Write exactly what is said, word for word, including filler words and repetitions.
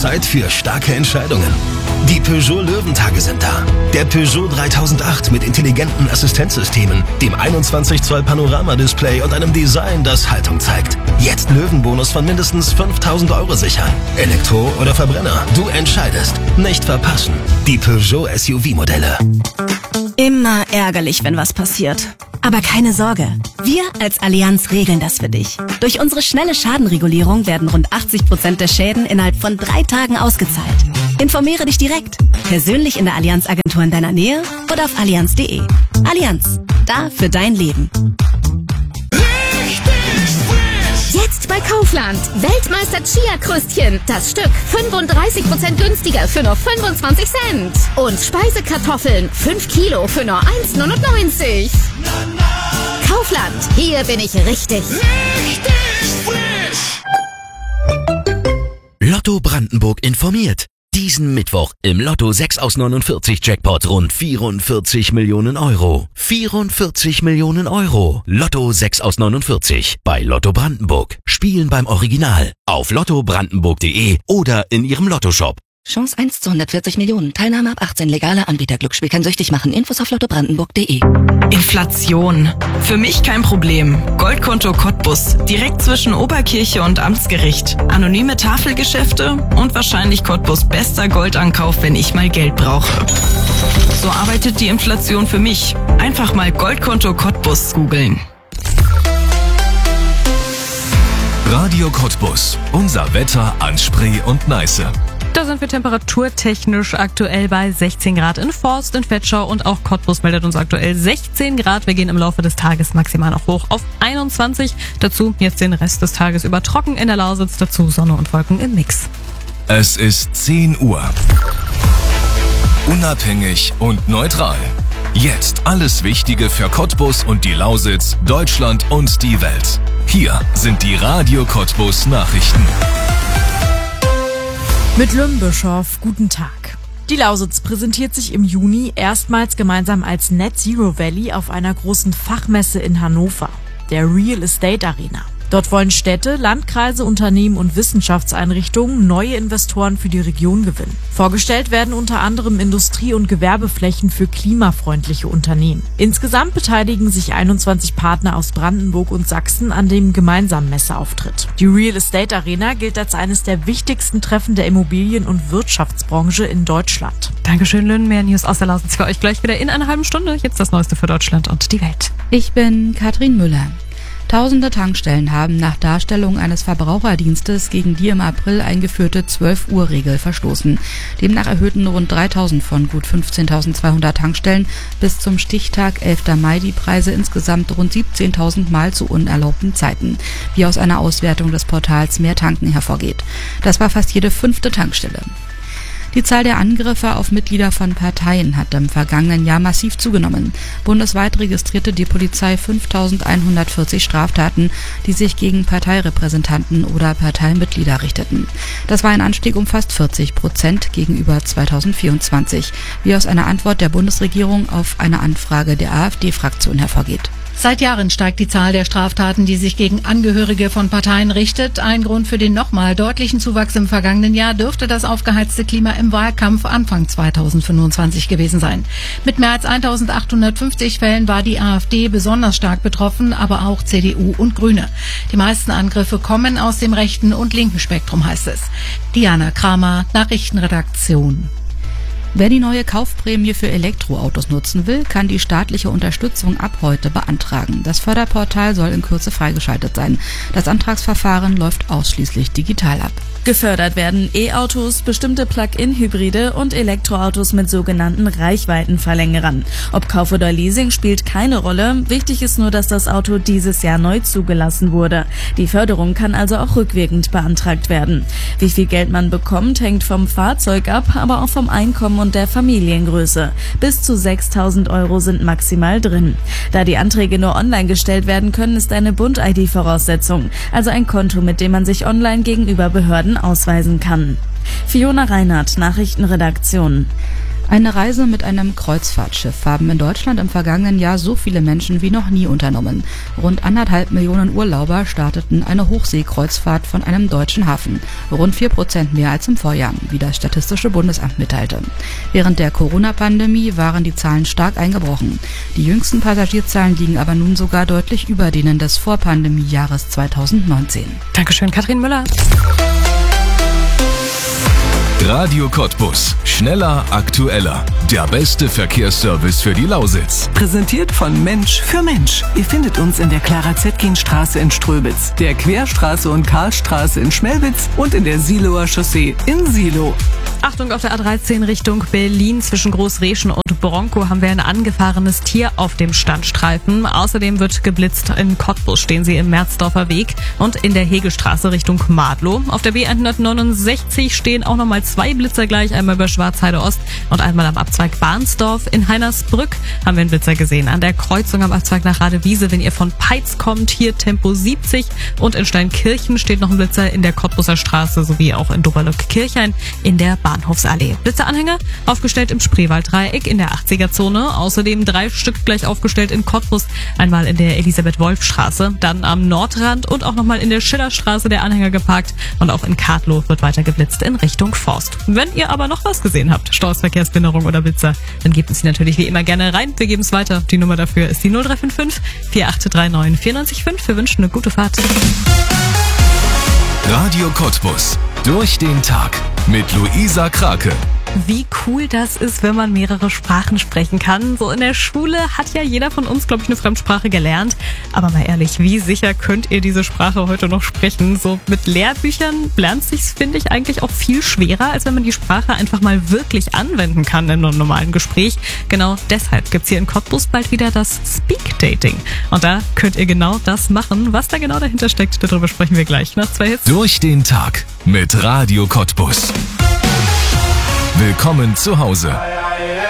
Zeit für starke Entscheidungen. Die Peugeot Löwentage sind da. Der Peugeot dreitausendacht mit intelligenten Assistenzsystemen, dem einundzwanzig Zoll Panorama-Display und einem Design, das Haltung zeigt. Jetzt Löwenbonus von mindestens fünftausend Euro sichern. Elektro oder Verbrenner, du entscheidest. Nicht verpassen. Die Peugeot S U V-Modelle. Immer ärgerlich, wenn was passiert. Aber keine Sorge, wir als Allianz regeln das für dich. Durch unsere schnelle Schadenregulierung werden rund achtzig Prozent der Schäden innerhalb von drei Tagen ausgezahlt. Informiere dich direkt, persönlich in der Allianz-Agentur in deiner Nähe oder auf allianz punkt de. Allianz, da für dein Leben. Jetzt bei Kaufland. Weltmeister Chia-Krüstchen. Das Stück fünfunddreißig Prozent günstiger für nur fünfundzwanzig Cent. Und Speisekartoffeln fünf Kilo für nur eins neunundneunzig. Kaufland. Hier bin ich richtig. Richtig frisch. Lotto Brandenburg informiert. Diesen Mittwoch im Lotto sechs aus neunundvierzig Jackpot rund vierundvierzig Millionen Euro. vierundvierzig Millionen Euro. Lotto sechs aus neunundvierzig bei Lotto Brandenburg. Spielen beim Original auf lotto brandenburg punkt de oder in Ihrem Lottoshop. Chance eins zu hundertvierzig Millionen. Teilnahme ab achtzehn. Legale Anbieter. Glücksspiel kann süchtig machen. Infos auf lotto brandenburg punkt de. Inflation. Für mich kein Problem. Goldkonto Cottbus. Direkt zwischen Oberkirche und Amtsgericht. Anonyme Tafelgeschäfte und wahrscheinlich Cottbus bester Goldankauf, wenn ich mal Geld brauche. So arbeitet die Inflation für mich. Einfach mal Goldkonto Cottbus googeln. Radio Cottbus. Unser Wetter an Spree und Neiße. Da sind wir temperaturtechnisch aktuell bei sechzehn Grad in Forst, in Vetschau und auch Cottbus meldet uns aktuell sechzehn Grad. Wir gehen im Laufe des Tages maximal noch hoch auf einundzwanzig. Dazu jetzt den Rest des Tages über trocken in der Lausitz, dazu Sonne und Wolken im Mix. Es ist zehn Uhr. Unabhängig und neutral. Jetzt alles Wichtige für Cottbus und die Lausitz, Deutschland und die Welt. Hier sind die Radio Cottbus Nachrichten. Mit Lynn Bischoff, guten Tag. Die Lausitz präsentiert sich im Juni erstmals gemeinsam als Net Zero Valley auf einer großen Fachmesse in Hannover, der Real Estate Arena. Dort wollen Städte, Landkreise, Unternehmen und Wissenschaftseinrichtungen neue Investoren für die Region gewinnen. Vorgestellt werden unter anderem Industrie- und Gewerbeflächen für klimafreundliche Unternehmen. Insgesamt beteiligen sich einundzwanzig Partner aus Brandenburg und Sachsen an dem gemeinsamen Messeauftritt. Die Real Estate Arena gilt als eines der wichtigsten Treffen der Immobilien- und Wirtschaftsbranche in Deutschland. Dankeschön, Lynn. Mehr News aus der Lausitz für euch gleich wieder in einer halben Stunde. Jetzt das Neueste für Deutschland und die Welt. Ich bin Katrin Müller. Tausende Tankstellen haben nach Darstellung eines Verbraucherdienstes gegen die im April eingeführte zwölf-Uhr-Regel verstoßen. Demnach erhöhten rund dreitausend von gut fünfzehntausendzweihundert Tankstellen bis zum Stichtag elfter Mai die Preise insgesamt rund siebzehntausend Mal zu unerlaubten Zeiten, wie aus einer Auswertung des Portals Mehr Tanken hervorgeht. Das war fast jede fünfte Tankstelle. Die Zahl der Angriffe auf Mitglieder von Parteien hat im vergangenen Jahr massiv zugenommen. Bundesweit registrierte die Polizei fünftausendeinhundertvierzig Straftaten, die sich gegen Parteirepräsentanten oder Parteimitglieder richteten. Das war ein Anstieg um fast vierzig Prozent gegenüber zweitausendvierundzwanzig, wie aus einer Antwort der Bundesregierung auf eine Anfrage der AfD-Fraktion hervorgeht. Seit Jahren steigt die Zahl der Straftaten, die sich gegen Angehörige von Parteien richtet. Ein Grund für den nochmal deutlichen Zuwachs im vergangenen Jahr dürfte das aufgeheizte Klima im Wahlkampf Anfang zweitausendfünfundzwanzig gewesen sein. Mit mehr als eintausendachthundertfünfzig Fällen war die AfD besonders stark betroffen, aber auch C D U und Grüne. Die meisten Angriffe kommen aus dem rechten und linken Spektrum, heißt es. Diana Kramer, Nachrichtenredaktion. Wer die neue Kaufprämie für Elektroautos nutzen will, kann die staatliche Unterstützung ab heute beantragen. Das Förderportal soll in Kürze freigeschaltet sein. Das Antragsverfahren läuft ausschließlich digital ab. Gefördert werden E-Autos, bestimmte Plug-in-Hybride und Elektroautos mit sogenannten Reichweitenverlängerern. Ob Kauf oder Leasing spielt keine Rolle. Wichtig ist nur, dass das Auto dieses Jahr neu zugelassen wurde. Die Förderung kann also auch rückwirkend beantragt werden. Wie viel Geld man bekommt, hängt vom Fahrzeug ab, aber auch vom Einkommen und der Familiengröße. Bis zu sechstausend Euro sind maximal drin. Da die Anträge nur online gestellt werden können, ist eine Bund-I D Voraussetzung, also ein Konto, mit dem man sich online gegenüber Behörden ausweisen kann. Fiona Reinhardt, Nachrichtenredaktion. Eine Reise mit einem Kreuzfahrtschiff haben in Deutschland im vergangenen Jahr so viele Menschen wie noch nie unternommen. Rund anderthalb Millionen Urlauber starteten eine Hochseekreuzfahrt von einem deutschen Hafen. Rund vier Prozent mehr als im Vorjahr, wie das Statistische Bundesamt mitteilte. Während der Corona-Pandemie waren die Zahlen stark eingebrochen. Die jüngsten Passagierzahlen liegen aber nun sogar deutlich über denen des Vorpandemiejahres zweitausendneunzehn. Dankeschön, Katrin Müller. Radio Cottbus. Schneller, aktueller. Der beste Verkehrsservice für die Lausitz. Präsentiert von Mensch für Mensch. Ihr findet uns in der Clara-Zetkin-Straße in Ströbitz, der Querstraße und Karlstraße in Schmelwitz und in der Siloer Chaussee in Silo. Achtung, auf der A dreizehn Richtung Berlin zwischen Großreschen und Bronco haben wir ein angefahrenes Tier auf dem Standstreifen. Außerdem wird geblitzt. In Cottbus stehen sie im Merzdorfer Weg und in der Hegelstraße Richtung Madlow. Auf der B hundertneunundsechzig stehen auch nochmal zwei Blitzer gleich, einmal über Schwarzheide Ost und einmal am Abzweig Bahnsdorf. In Heinersbrück haben wir einen Blitzer gesehen. An der Kreuzung am Abzweig nach Radewiese, wenn ihr von Peitz kommt, hier Tempo siebzig. Und in Steinkirchen steht noch ein Blitzer in der Cottbuser Straße sowie auch in Doberlück-Kirchhain in der Bahnhofsallee. Blitzeranhänger aufgestellt im Spreewalddreieck in der achtziger-Zone. Außerdem drei Stück gleich aufgestellt in Cottbus. Einmal in der Elisabeth-Wolf-Straße, dann am Nordrand und auch nochmal in der Schillerstraße der Anhänger geparkt. Und auch in Kartlow wird weiter geblitzt in Richtung Forst. Wenn ihr aber noch was gesehen habt, Staus, Verkehrsbehinderung oder Blitzer, dann gebt uns sie natürlich wie immer gerne rein. Wir geben es weiter. Die Nummer dafür ist die null drei fünf fünf vier acht drei neun vier neun fünf. Wir wünschen eine gute Fahrt. Radio Cottbus. Durch den Tag mit Luisa Krake. Wie cool das ist, wenn man mehrere Sprachen sprechen kann. So in der Schule hat ja jeder von uns, glaube ich, eine Fremdsprache gelernt. Aber mal ehrlich, wie sicher könnt ihr diese Sprache heute noch sprechen? So mit Lehrbüchern lernt sich's, finde ich, eigentlich auch viel schwerer, als wenn man die Sprache einfach mal wirklich anwenden kann in einem normalen Gespräch. Genau deshalb gibt's hier in Cottbus bald wieder das Speak Dating. Und da könnt ihr genau das machen. Was da genau dahinter steckt, darüber sprechen wir gleich nach zwei Hits. Durch den Tag mit Radio Cottbus. Willkommen zu Hause.